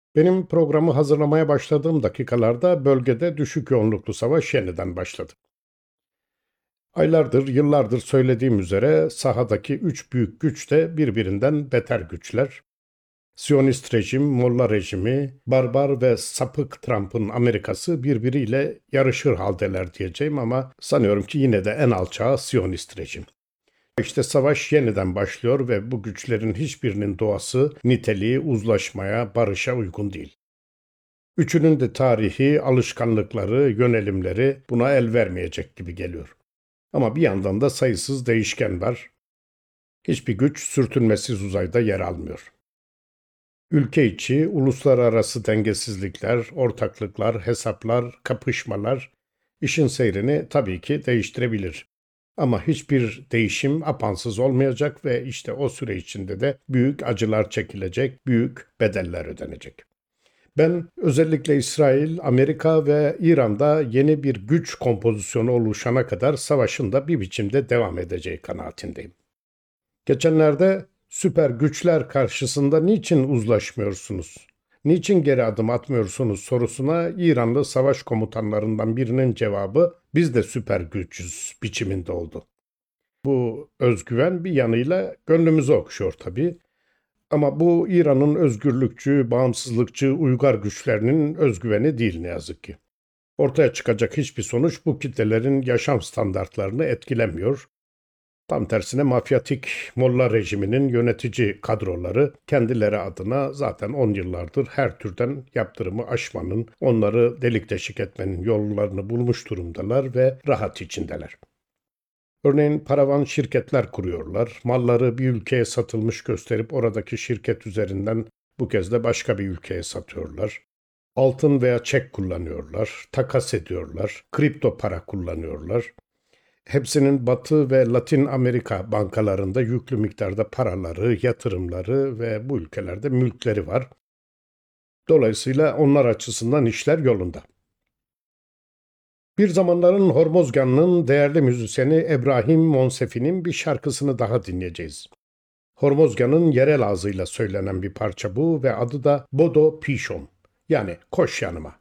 Benim programı hazırlamaya başladığım dakikalarda bölgede düşük yoğunluklu savaş yeniden başladı. Aylardır, yıllardır söylediğim üzere sahadaki üç büyük güç de birbirinden beter güçler. Siyonist rejim, Molla rejimi, barbar ve sapık Trump'ın Amerika'sı birbiriyle yarışır haldeler diyeceğim ama sanıyorum ki yine de en alçağı Siyonist rejim. İşte savaş yeniden başlıyor ve bu güçlerin hiçbirinin doğası, niteliği uzlaşmaya, barışa uygun değil. Üçünün de tarihi, alışkanlıkları, yönelimleri buna el vermeyecek gibi geliyor. Ama bir yandan da sayısız değişken var. Hiçbir güç sürtünmesiz uzayda yer almıyor. Ülke içi, uluslararası dengesizlikler, ortaklıklar, hesaplar, kapışmalar işin seyrini tabii ki değiştirebilir. Ama hiçbir değişim apansız olmayacak ve işte o süre içinde de büyük acılar çekilecek, büyük bedeller ödenecek. Ben özellikle İsrail, Amerika ve İran'da yeni bir güç kompozisyonu oluşana kadar savaşın da bir biçimde devam edeceği kanaatindeyim. Geçenlerde süper güçler karşısında niçin uzlaşmıyorsunuz? Niçin geri adım atmıyorsunuz sorusuna İranlı savaş komutanlarından birinin cevabı biz de süper güçüz biçiminde oldu. Bu özgüven bir yanıyla gönlümüzü okşuyor tabii. Ama bu İran'ın özgürlükçü, bağımsızlıkçı uygar güçlerinin özgüveni değil ne yazık ki. Ortaya çıkacak hiçbir sonuç bu kitlelerin yaşam standartlarını etkilemiyor. Tam tersine mafyatik Molla rejiminin yönetici kadroları kendileri adına zaten 10 yıllardır her türden yaptırımı aşmanın, onları delik deşik etmenin yollarını bulmuş durumdalar ve rahat içindeler. Örneğin paravan şirketler kuruyorlar. Malları bir ülkeye satılmış gösterip oradaki şirket üzerinden bu kez de başka bir ülkeye satıyorlar. Altın veya çek kullanıyorlar, takas ediyorlar, kripto para kullanıyorlar. Hepsinin Batı ve Latin Amerika bankalarında yüklü miktarda paraları, yatırımları ve bu ülkelerde mülkleri var. Dolayısıyla onlar açısından işler yolunda. Bir zamanların Hormozgan'ın değerli müzisyeni Ebrahim Monsefi'nin bir şarkısını daha dinleyeceğiz. Hormozgan'ın yerel ağzıyla söylenen bir parça bu ve adı da Bodo Pishon, yani koş yanıma.